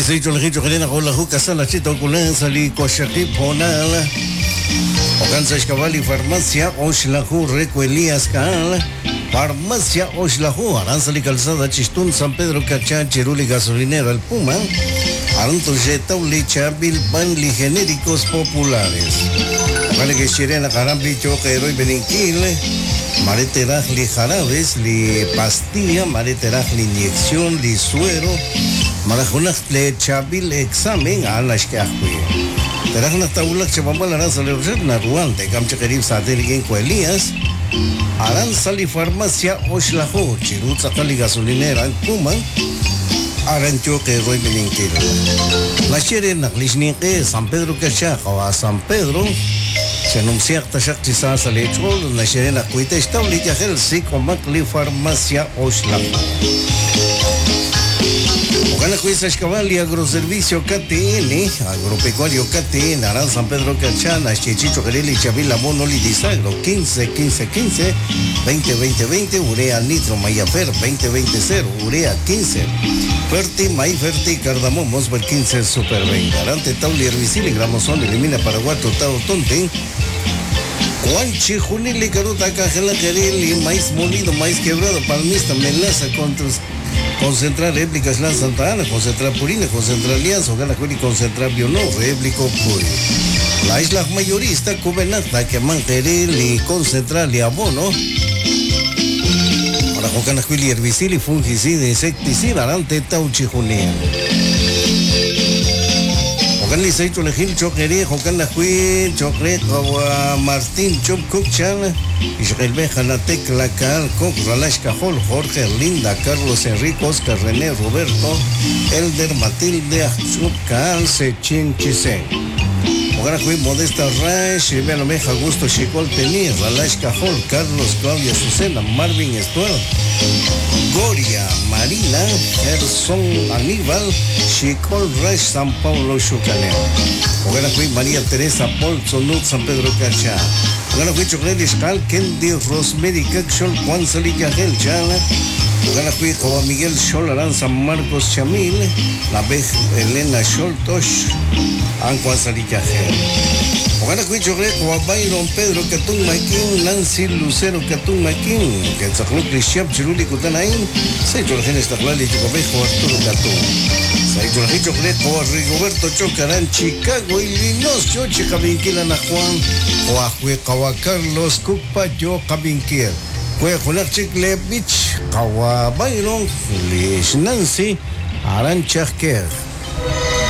Dicho el hicho que tiene con la juca sala chita oculenza li cochaqui ponala. Ocanza escabali farmacia Oshlahu Reco Elías Cal. Farmacia Oshlahu Aranzali calzada Chistún San Pedro Cachán Chiruli gasolinera El Puma. Aranto Jetauli Chabil Banli genéricos populares. Vale que Chirena Carambi Choquero y Beninquile. Mareteraj li jarabes, li pastilla, mareteraj li inyección, li suero. Marajunaj le chabil examen a la shkahwe. Teraj na taulak chabamba la raza le urget na ruante, kamchakarib sateri en Elías. Aranzali farmacia Oshlahu, chirutza cali gasolinera en Puma. Arancho que roy beninquero. La chere na glishnique San Pedro Cachaja, San Pedro. Se anuncia que se está saliendo la Serena Cuita está obligada a hacer Macli Farmacia Oshlahu. Ogana Cuisa Escavali Agroservicio KTN, Agropecuario KTN, Aran San Pedro Cachana, Chichicho Gareli Chavila Monoli Disagro, 15 15 15, 20 20 20, Urea Nitro Mayafer, 20 20 0, Urea 15. Ferti, May Ferti, Cardamomos, por 15 Super 20. Arante Tauli Herbicil, Gramosón, Elimina Paraguato, Tao Tonte. Juanchi, Junili, Caruta, Cajela, Carili, maíz molido, maíz quebrado, palmista, melaza, concentrar réplicas, la Santa Ana, concentrar purina, concentrar alianza, gana y concentrar bionó, réplico puri. La isla mayorista, Cubenata, que mantener y concentrar y abono. Para Jocana Juili, herbicida y fungicida, insecticida, arante tauchi junía. Jocan Liceito Lejil Choquería, Jocan La Juil, Choquet, Martín Chop Cuchan, Israel Bejana Tecla Cal, Coc, Ralash Cajol, Jorge Linda, Carlos Enrique, Oscar René, Roberto, Elder Matilde, Achub Cal, Sechin Chisen. Jocan Juil Modesta Rash, Rivera Meja, Augusto Chicol Tenir, Ralash Cajol, Carlos Claudia Susana, Marvin Estuardo, Goria, Marina, Gerson Aníbal, Chicol Rash, San Paulo Chucaneo. Ogana Cui María Teresa Paul Sonut San Pedro Cachá. Ogana Cui Chocolate Escal, Kendi Rosemary Cacchol, Juan Salilla Gel Chala. Ogana Cui Juan Miguel Cholarán San Marcos Chamil, La Vej Elena Choltosh, Juan Salilla Gel. Ogana Cui Chocolate Juan Byron Pedro Catún Maquín, Nancy Lucero Catún Maquín, que Zaclú Crishap Chiruli Cutanaín, Secho la Genes Taclali Chicopejo Arturo Catún. Saito la Chocolate Juan Rigoberto Chocarán, Chicago, Illinois, Choche Cabinquila na Juan, Juajue Kawa Carlos Cupayo Cabinquiel. Juega Junar Chicle Beach, Kawa Byron, Lish Nancy, Aranchasquer.